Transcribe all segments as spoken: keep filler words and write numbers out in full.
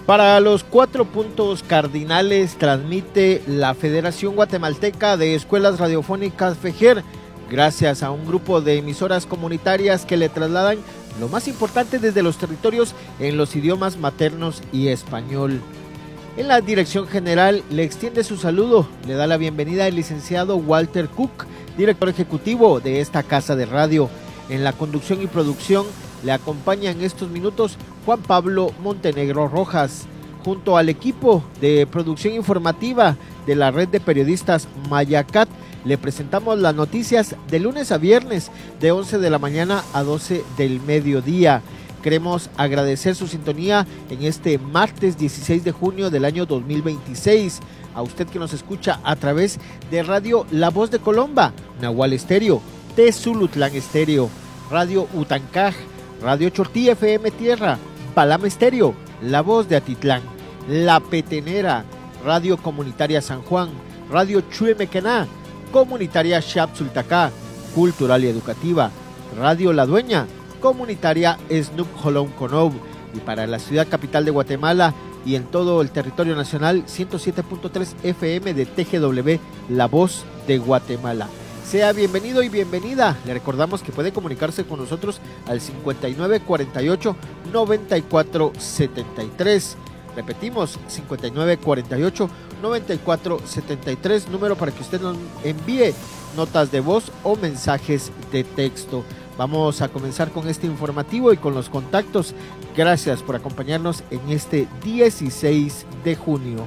Para los cuatro puntos cardinales transmite la Federación Guatemalteca de Escuelas Radiofónicas FEGER, gracias a un grupo de emisoras comunitarias que le trasladan lo más importante desde los territorios en los idiomas maternos y español. En la dirección general le extiende su saludo, le da la bienvenida el licenciado Walter Cook, director ejecutivo de esta casa de radio. En la conducción y producción le acompaña en estos minutos Juan Pablo Montenegro Rojas. Junto al equipo de producción informativa de la red de periodistas Mayacat, le presentamos las noticias de lunes a viernes de once de la mañana a doce del mediodía. Queremos agradecer su sintonía en este martes dieciséis de junio del año dos mil veintiséis. A usted que nos escucha a través de Radio La Voz de Colomba, Nahual Estéreo, Tezulutlán Estéreo, Radio Utancaj, Radio Chortí F M Tierra, Palama Estéreo, La Voz de Atitlán, La Petenera, Radio Comunitaria San Juan, Radio Chuemequená, Comunitaria Xapsultacá, Cultural y Educativa, Radio La Dueña, Comunitaria Snup Jolón Conov, y para la ciudad capital de Guatemala y en todo el territorio nacional, ciento siete punto tres F M de T G W, La Voz de Guatemala. Sea bienvenido y bienvenida. Le recordamos que puede comunicarse con nosotros al cincuenta y nueve cuarenta y ocho noventa y cuatro setenta y tres. Repetimos, cincuenta y nueve cuarenta y ocho noventa y cuatro setenta y tres, número para que usted nos envíe notas de voz o mensajes de texto. Vamos a comenzar con este informativo y con los contactos. Gracias por acompañarnos en este dieciséis de junio.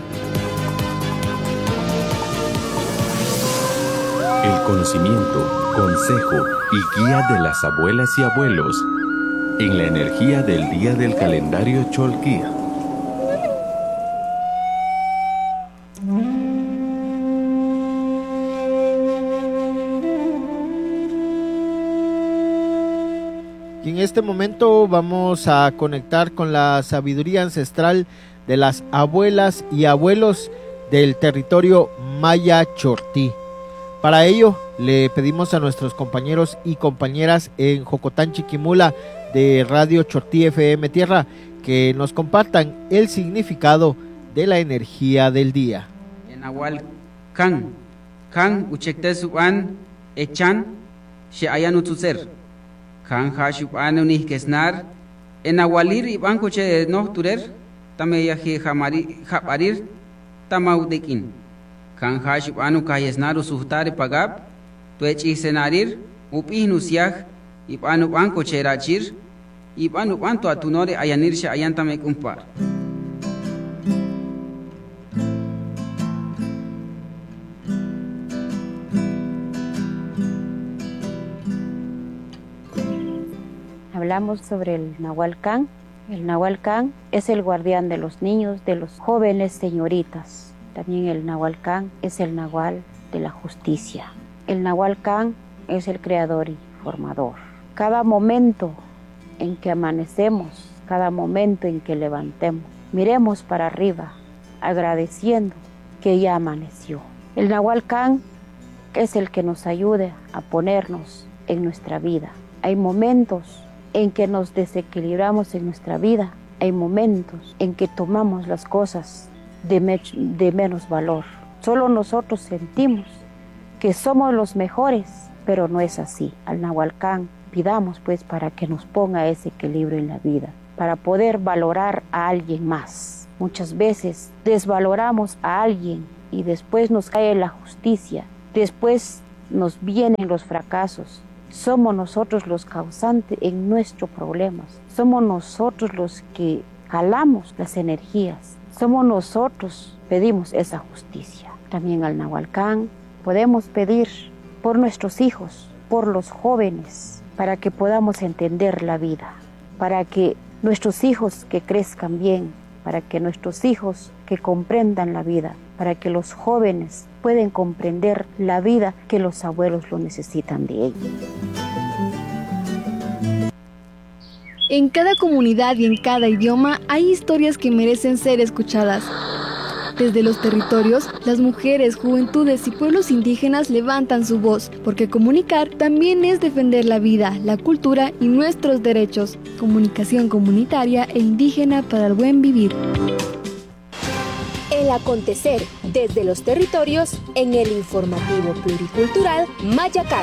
El conocimiento, consejo y guía de las abuelas y abuelos en la energía del día del calendario Cholquía. Y en este momento vamos a conectar con la sabiduría ancestral de las abuelas y abuelos del territorio Maya Chortí. Para ello, le pedimos a nuestros compañeros y compañeras en Jocotán Chiquimula de Radio Chortí F M Tierra que nos compartan el significado de la energía del día. En Nahual Kan, Kan Uchekte Suban, Echan, Sheayan Utsuser, Kan Hashuban Unih Kesnar, en Nahualir y Bancoche no Turer, Tameya Jabarir, Tamaudekin. Kan hashubanu kayesnaru suhtari pagab, tuechi senarir, upinusiag, ipanu banco cherachir, ipanu banto atunore ayanirse ayantame kumpar. Hablamos sobre el Nahual Can. El Nahual Can es el guardián de los niños, de los jóvenes señoritas. También el Nahual Can es el Nahual de la justicia. El Nahual Can es el creador y formador. Cada momento en que amanecemos, cada momento en que levantemos, miremos para arriba, agradeciendo que ya amaneció. El Nahual Can es el que nos ayuda a ponernos en nuestra vida. Hay momentos en que nos desequilibramos en nuestra vida. Hay momentos en que tomamos las cosas De, me, de menos valor. Solo nosotros sentimos que somos los mejores, pero no es así. Al Nahual Can pidamos pues para que nos ponga ese equilibrio en la vida, para poder valorar a alguien más. Muchas veces desvaloramos a alguien y después nos cae la justicia, después nos vienen los fracasos. Somos nosotros los causantes en nuestros problemas, somos nosotros los que jalamos las energías. Somos nosotros, pedimos esa justicia. También al Nahual Can podemos pedir por nuestros hijos, por los jóvenes, para que podamos entender la vida, para que nuestros hijos que crezcan bien, para que nuestros hijos que comprendan la vida, para que los jóvenes puedan comprender la vida que los abuelos lo necesitan de ellos. En cada comunidad y en cada idioma hay historias que merecen ser escuchadas. Desde los territorios, las mujeres, juventudes y pueblos indígenas levantan su voz, porque comunicar también es defender la vida, la cultura y nuestros derechos. Comunicación comunitaria e indígena para el buen vivir. al acontecer desde los territorios en el informativo pluricultural Mayacat.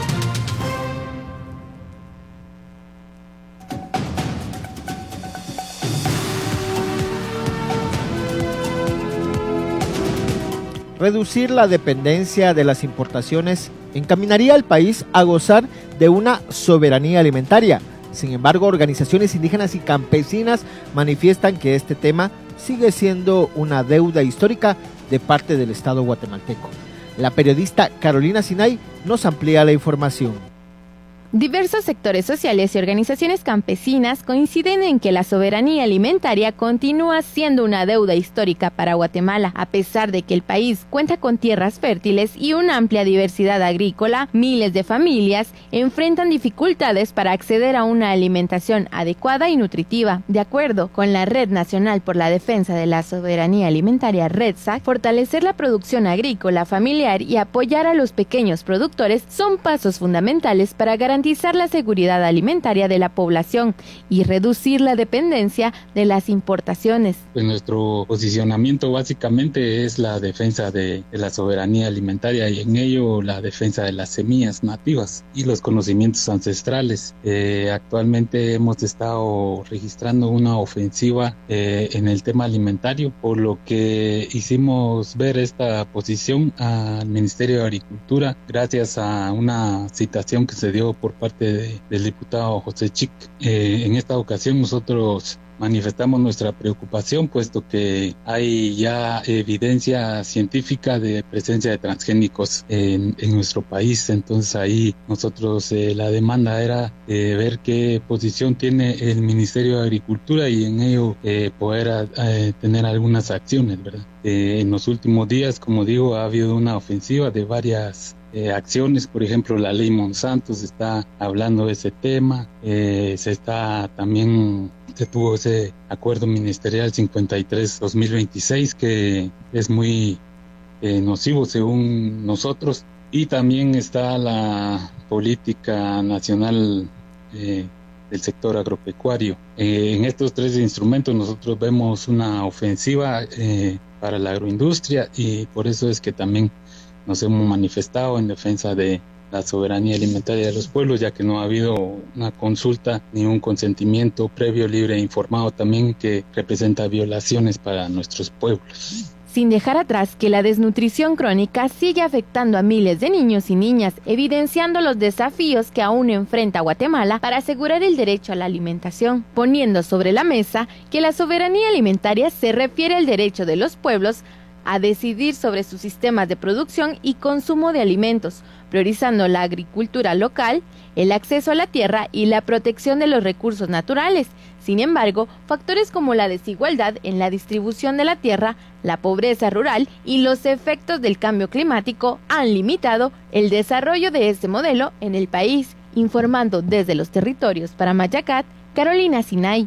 Reducir la dependencia de las importaciones encaminaría al país a gozar de una soberanía alimentaria. Sin embargo, organizaciones indígenas y campesinas manifiestan que este tema sigue siendo una deuda histórica de parte del Estado guatemalteco. La periodista Carolina Sinay nos amplía la información. Diversos sectores sociales y organizaciones campesinas coinciden en que la soberanía alimentaria continúa siendo una deuda histórica para Guatemala. A pesar de que el país cuenta con tierras fértiles y una amplia diversidad agrícola, miles de familias enfrentan dificultades para acceder a una alimentación adecuada y nutritiva. De acuerdo con la Red Nacional por la Defensa de la Soberanía Alimentaria, REDSAC, fortalecer la producción agrícola familiar y apoyar a los pequeños productores son pasos fundamentales para garantizar garantizar la seguridad alimentaria de la población y reducir la dependencia de las importaciones. Pues nuestro posicionamiento básicamente es la defensa de, de la soberanía alimentaria y en ello la defensa de las semillas nativas y los conocimientos ancestrales. Eh, actualmente hemos estado registrando una ofensiva eh, en el tema alimentario, por lo que hicimos ver esta posición al Ministerio de Agricultura gracias a una citación que se dio por parte de, del diputado José Chic. Eh, en esta ocasión nosotros manifestamos nuestra preocupación, puesto que hay ya evidencia científica de presencia de transgénicos en, en nuestro país. Entonces ahí nosotros eh, la demanda era eh, ver qué posición tiene el Ministerio de Agricultura y en ello eh, poder eh, tener algunas acciones, ¿verdad? Eh, en los últimos días, como digo, ha habido una ofensiva de varias Eh, acciones. Por ejemplo, la ley Monsanto se está hablando de ese tema, eh, se está también, se tuvo ese acuerdo ministerial cincuenta y tres dos mil veintiséis que es muy eh, nocivo según nosotros, y también está la política nacional eh, del sector agropecuario. Eh, en estos tres instrumentos nosotros vemos una ofensiva eh, para la agroindustria y por eso es que también nos hemos manifestado en defensa de la soberanía alimentaria de los pueblos, ya que no ha habido una consulta ni un consentimiento previo, libre e informado también, que representa violaciones para nuestros pueblos. Sin dejar atrás que la desnutrición crónica sigue afectando a miles de niños y niñas, evidenciando los desafíos que aún enfrenta Guatemala para asegurar el derecho a la alimentación, poniendo sobre la mesa que la soberanía alimentaria se refiere al derecho de los pueblos a decidir sobre sus sistemas de producción y consumo de alimentos, priorizando la agricultura local, el acceso a la tierra y la protección de los recursos naturales. Sin embargo, factores como la desigualdad en la distribución de la tierra, la pobreza rural y los efectos del cambio climático han limitado el desarrollo de este modelo en el país. Informando desde los territorios para Mayacat, Carolina Sinay.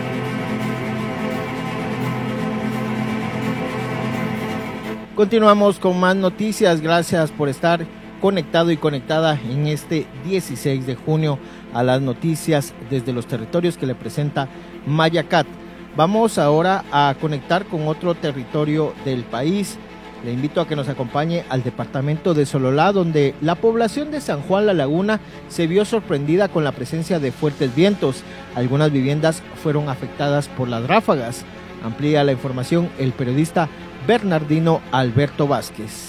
Continuamos con más noticias. Gracias por estar conectado y conectada en este dieciséis de junio a las noticias desde los territorios que le presenta Mayacat. Vamos ahora a conectar con otro territorio del país. Le invito a que nos acompañe al departamento de Sololá, donde la población de San Juan La Laguna se vio sorprendida con la presencia de fuertes vientos. Algunas viviendas fueron afectadas por las ráfagas. Amplía la información el periodista Bernardino Alberto Vázquez.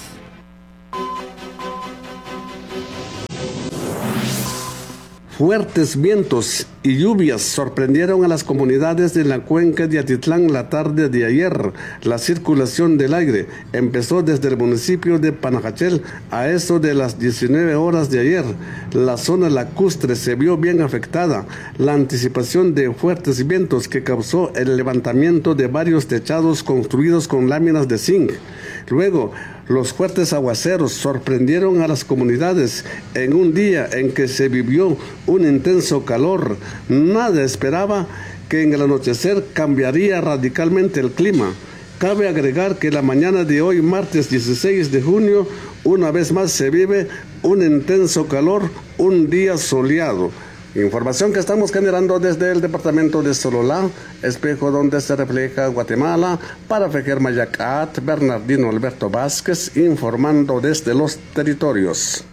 Fuertes vientos y lluvias sorprendieron a las comunidades de la cuenca de Atitlán la tarde de ayer. La circulación del aire empezó desde el municipio de Panajachel a eso de las diecinueve horas de ayer. La zona lacustre se vio bien afectada. La anticipación de fuertes vientos que causó el levantamiento de varios techados construidos con láminas de zinc. Luego, los fuertes aguaceros sorprendieron a las comunidades en un día en que se vivió un intenso calor. Nadie esperaba que en el anochecer cambiaría radicalmente el clima. Cabe agregar que la mañana de hoy, martes dieciséis de junio, una vez más se vive un intenso calor, un día soleado. Información que estamos generando desde el departamento de Sololá, espejo donde se refleja Guatemala, para Fejer Mayacat, Bernardino Alberto Vázquez, informando desde los territorios.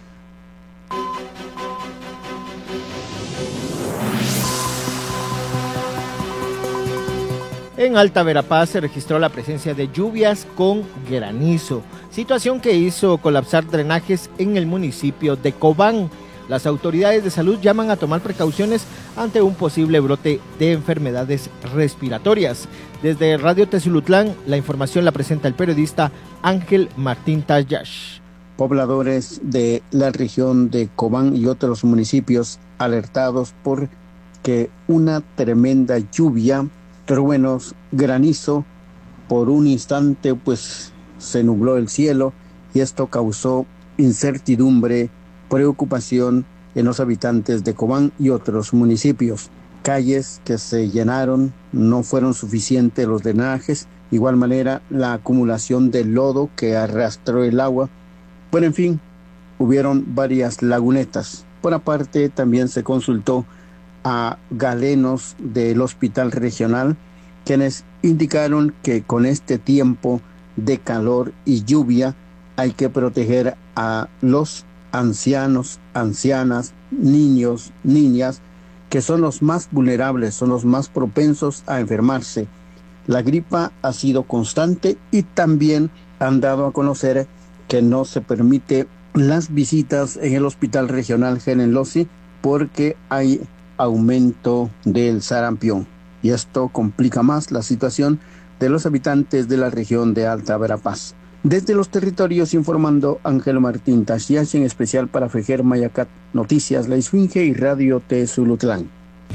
En Alta Verapaz se registró la presencia de lluvias con granizo, situación que hizo colapsar drenajes en el municipio de Cobán. Las autoridades de salud llaman a tomar precauciones ante un posible brote de enfermedades respiratorias. Desde Radio Tezulutlán, la información la presenta el periodista Ángel Martín Tayash. Pobladores de la región de Cobán y otros municipios alertados por que una tremenda lluvia, truenos, granizo, por un instante pues se nubló el cielo y esto causó incertidumbre, preocupación en los habitantes de Cobán y otros municipios. Calles que se llenaron, no fueron suficientes los drenajes, de igual manera la acumulación de lodo que arrastró el agua. Bueno, en fin, hubieron varias lagunetas. Por aparte, también se consultó a galenos del hospital regional, quienes indicaron que con este tiempo de calor y lluvia hay que proteger a los ancianos, ancianas, niños, niñas, que son los más vulnerables, son los más propensos a enfermarse. La gripa ha sido constante y también han dado a conocer que no se permite las visitas en el hospital regional Genelossi porque hay aumento del sarampión. Y esto complica más la situación de los habitantes de la región de Alta Verapaz. Desde los territorios informando Ángel Martín Tashiash, en especial para Fejer Mayacat Noticias, La Esfinge y Radio Tezulutlán.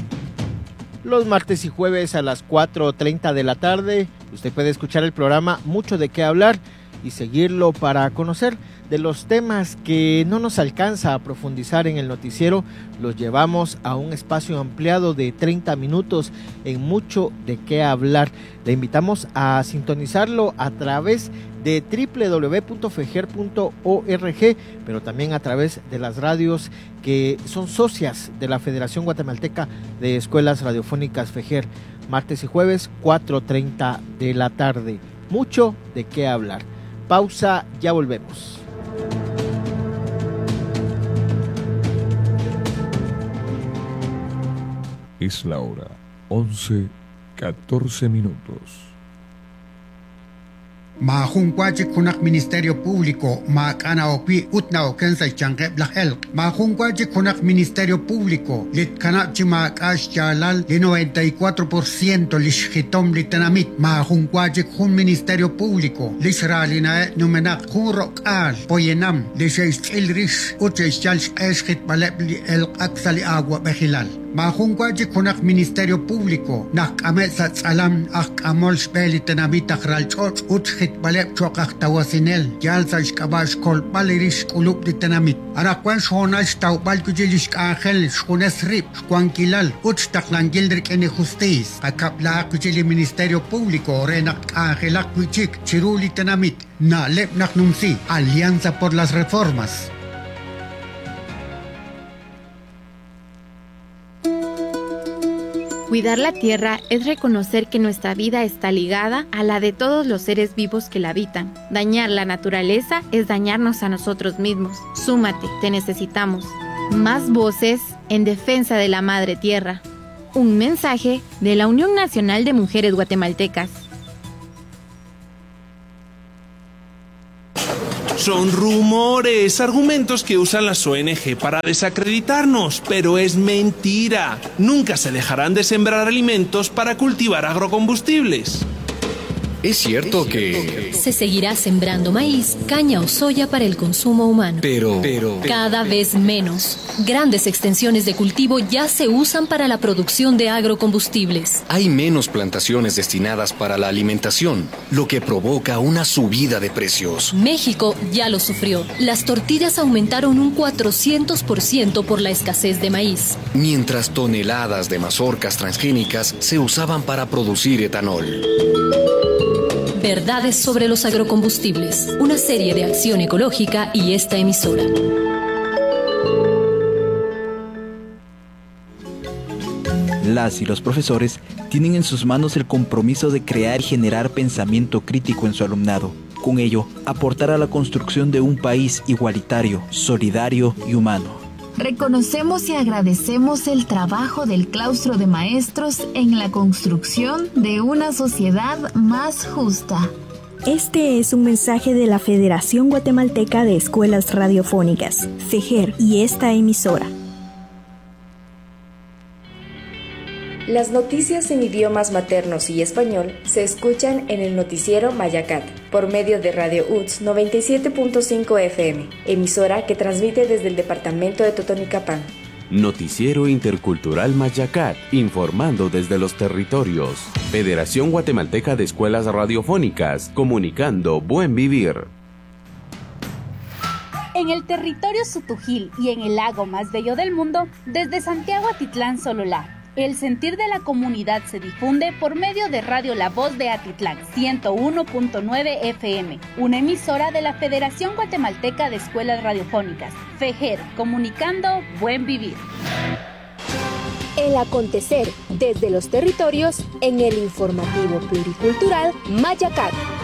Los martes y jueves a las cuatro treinta de la tarde, usted puede escuchar el programa Mucho de qué hablar y seguirlo para conocer de los temas que no nos alcanza a profundizar en el noticiero. Los llevamos a un espacio ampliado de treinta minutos en Mucho de qué hablar. Le invitamos a sintonizarlo a través de doble u doble u doble u punto fejer punto org, pero también a través de las radios que son socias de la Federación Guatemalteca de Escuelas Radiofónicas Fejer. Martes y jueves, cuatro treinta de la tarde. Mucho de qué hablar. Pausa, ya volvemos. Es la hora, once, catorce minutos. Ma Junquachi Kunak Ministerio Público, Ma Kanaopi, Utnao Kensa Change Blahel, Ma Junquachi Kunak Ministerio Público, Lit Kanachi Ma Kash Chalal, de noventa y cuatro por ciento Lishhitom Litanamit, Ma Junquachi Kun Ministerio Público, Lishralina Numenak Kunrok Al, Poyenam, Lisheis Ilrish, Ucheis Chalsh Eshit Balebli El Aksali Agua Behilal. Ma Junquachi Kunak Ministerio Público, Nak Ametsat Salam, Ak Amol Shbeli Tenamit Akralchoch, Uchhit Baleb Chokak Tawasinel, Yalsash Kabash Kol Balirish Kulub de Tenamit. Arakwan Shonash Tau Balkujilish Angel, Shkunes Rip, Shkuankilal, Uch Taklan Gildrik Ene Justiz, Akapla Kujili Ministerio Público, Renak Angelak Kuchik, Chiruli Tenamit, Na Lep Naknumsi, Alianza por las Reformas. Cuidar la tierra es reconocer que nuestra vida está ligada a la de todos los seres vivos que la habitan. Dañar la naturaleza es dañarnos a nosotros mismos. Súmate, te necesitamos. Más voces en defensa de la madre tierra. Un mensaje de la Unión Nacional de Mujeres Guatemaltecas. Son rumores, argumentos que usan las O N G para desacreditarnos, pero es mentira. Nunca se dejarán de sembrar alimentos para cultivar agrocombustibles. Es cierto que se seguirá sembrando maíz, caña o soya para el consumo humano. Pero, pero cada vez menos. Grandes extensiones de cultivo ya se usan para la producción de agrocombustibles. Hay menos plantaciones destinadas para la alimentación, lo que provoca una subida de precios. México ya lo sufrió. Las tortillas aumentaron un cuatrocientos por ciento por la escasez de maíz. Mientras toneladas de mazorcas transgénicas se usaban para producir etanol. Verdades sobre los agrocombustibles, una serie de Acción Ecológica y esta emisora. Las y los profesores tienen en sus manos el compromiso de crear y generar pensamiento crítico en su alumnado. Con ello, aportar a la construcción de un país igualitario, solidario y humano. Reconocemos y agradecemos el trabajo del claustro de maestros en la construcción de una sociedad más justa. Este es un mensaje de la Federación Guatemalteca de Escuelas Radiofónicas, FEJER, y esta emisora. Las noticias en idiomas maternos y español se escuchan en el noticiero Mayacat, por medio de Radio U T S noventa y siete punto cinco F M, emisora que transmite desde el departamento de Totonicapán. Noticiero Intercultural Mayacat, informando desde los territorios. Federación Guatemalteca de Escuelas Radiofónicas, comunicando buen vivir. En el territorio Sutujil y en el lago más bello del mundo, desde Santiago Atitlán Sololá, el sentir de la comunidad se difunde por medio de Radio La Voz de Atitlán, ciento uno punto nueve F M, una emisora de la Federación Guatemalteca de Escuelas Radiofónicas, FEJER, comunicando buen vivir. El acontecer desde los territorios en el informativo pluricultural Mayacat.